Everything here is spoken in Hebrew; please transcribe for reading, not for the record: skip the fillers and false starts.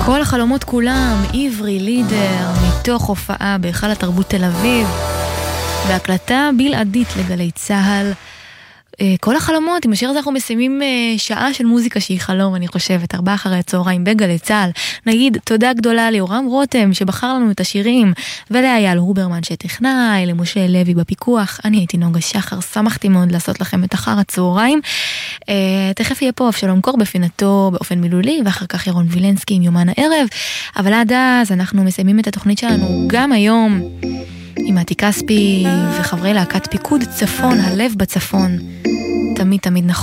כל החלומות כולם, עברי לידר, מתוך הופעה בהיכל התרבות תל אביב, בהקלטה בלעדית לגלי צהל. כל החלומות, עם השיר הזה אנחנו מסיימים שעה של מוזיקה שהיא חלום, אני חושבת, 4 אחרי הצהריים בגלי צהל. נגיד תודה גדולה ליורם רותם שבחר לנו את השירים, ולאייל הוברמן שטכנאי, למשה לוי בפיקוח. אני הייתי נוגה שחר, שמחתי מאוד לעשות לכם את אחר הצהריים. תכף יהיה פה אבשלום קור בפינתו באופן מילולי, ואחר כך ירון וילנסקי עם יומן הערב. אבל עד אז אנחנו מסיימים את התוכנית שלנו גם היום עם מתי כספי וחברי להקת פיקוד צפון, הלב בצפון. תמיד תמיד נכון.